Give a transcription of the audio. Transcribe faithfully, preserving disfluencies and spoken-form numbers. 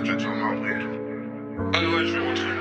peut-être faire marrer. Ah ouais, je vais rentrer.